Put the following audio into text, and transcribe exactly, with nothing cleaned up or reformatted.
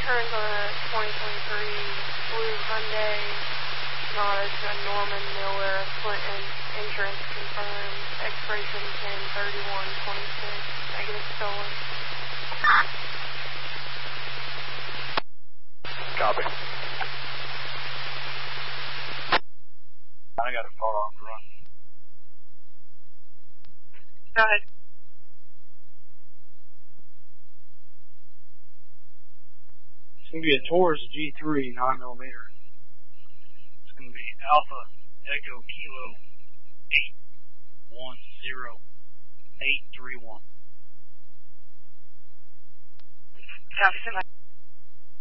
insurance on a twenty twenty-three blue Hyundai Sonata to Norman Miller, Clinton. Insurance confirmed. Expiration ten thirty-one twenty-six. Negative stolen. Copy. I got a far off run. Go ahead. It's going to be a Taurus G three, nine millimeter. It's going to be Alpha Echo Kilo eight one zero eight three one. Copy.